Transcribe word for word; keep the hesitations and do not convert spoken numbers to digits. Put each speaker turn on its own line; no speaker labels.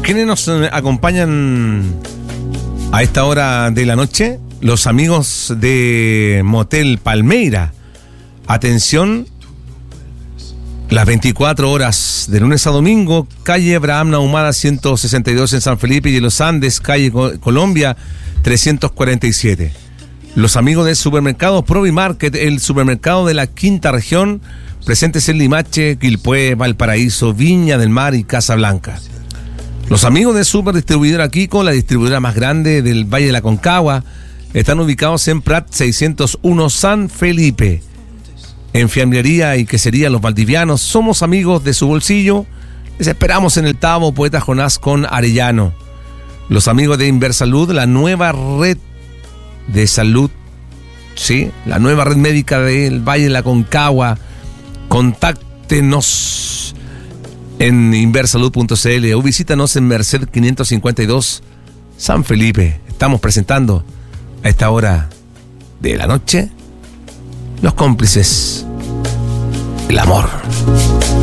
¿Quiénes nos acompañan a esta hora de la noche? Los amigos de Motel Palmeira. Atención, las veinticuatro horas de lunes a domingo, calle Abraham Nahumada ciento sesenta y dos en San Felipe y en Los Andes, calle Colombia trescientos cuarenta y siete. Los amigos del supermercado Provimarket, el supermercado de la quinta región, presentes en Limache, Quilpué, Valparaíso, Viña del Mar y Casablanca. Los amigos de Superdistribuidora Kiko, la distribuidora más grande del Valle de la Concagua, están ubicados en Prat seiscientos uno San Felipe. En fiambrería y quesería Los Valdivianos, somos amigos de su bolsillo. Les esperamos en el Tabo Poeta Jonás con Arellano. Los amigos de Inversalud, la nueva red de salud, sí, la nueva red médica del Valle de la Concagua. Contáctenos en inversalud punto c l o visítanos en Merced quinientos cincuenta y dos San Felipe. Estamos presentando a esta hora de la noche Los Cómplices del Amor.